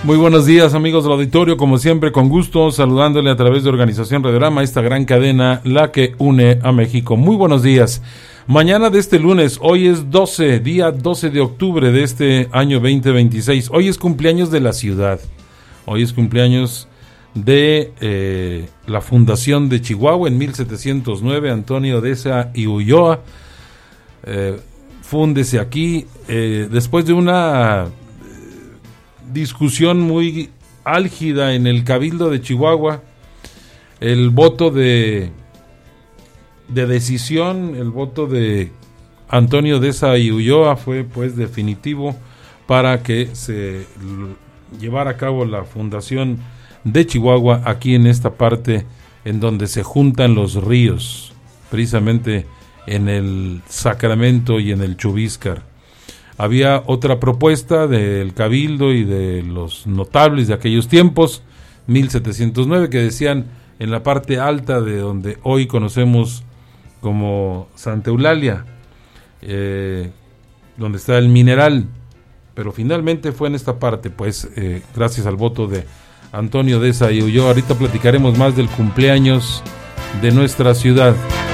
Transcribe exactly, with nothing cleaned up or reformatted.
Muy buenos días, amigos del auditorio, como siempre con gusto saludándole a través de Organización Radiorama, esta gran cadena, la que une a México. Muy buenos días. Mañana de este lunes, hoy es doce, día doce de octubre de este año veinte veintiséis. Hoy es cumpleaños de la ciudad. Hoy es cumpleaños de eh, la fundación de Chihuahua en mil setecientos nueve, Antonio Deza y Ulloa. Eh, fúndese aquí eh, después de una discusión muy álgida en el Cabildo de Chihuahua. El voto de de decisión, el voto de Antonio Deza y Ulloa fue pues definitivo para que se llevara a cabo la fundación de Chihuahua aquí en esta parte en donde se juntan los ríos, precisamente en el Sacramento y en el Chubíscar. Había otra propuesta del Cabildo y de los notables de aquellos tiempos, mil setecientos nueve, que decían en la parte alta de donde hoy conocemos como Santa Eulalia, eh, donde está el mineral, pero finalmente fue en esta parte, pues eh, gracias al voto de Antonio Deza y Ulloa. Ahorita platicaremos más del cumpleaños de nuestra ciudad.